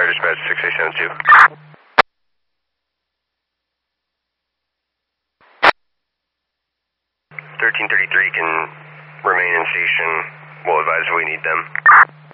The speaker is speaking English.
dispatch 6872. 1333 can remain in station. We'll advise if we need them.